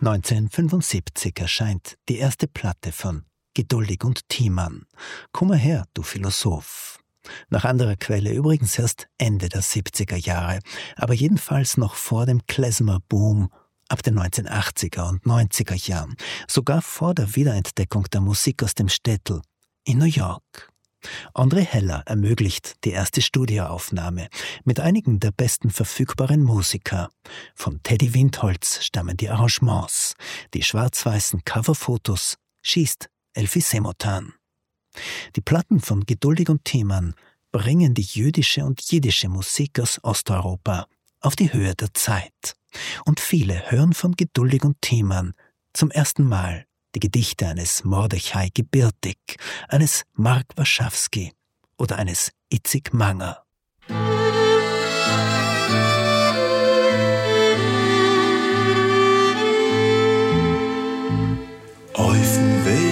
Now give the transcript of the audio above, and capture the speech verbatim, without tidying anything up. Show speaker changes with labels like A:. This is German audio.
A: neunzehnhundertfünfundsiebzig erscheint die erste Platte von Geduldig und Thiemann. Komm her, du Philosoph. Nach anderer Quelle übrigens erst Ende der siebziger Jahre, aber jedenfalls noch vor dem Klezmer-Boom ab den neunzehnhundertachtziger und neunziger Jahren, sogar vor der Wiederentdeckung der Musik aus dem Städtel in New York. André Heller ermöglicht die erste Studioaufnahme mit einigen der besten verfügbaren Musiker. Von Teddy Windholz stammen die Arrangements, die schwarz-weißen Coverfotos schießt Elfi Semotan. Die Platten von Geduldig und Thiemann bringen die jüdische und jiddische Musik aus Osteuropa auf die Höhe der Zeit. Und viele hören von Geduldig und Thiemann zum ersten Mal die Gedichte eines Mordechai Gebirtig, eines Mark Warschawski oder eines Itzik Manger.
B: Auf dem Weg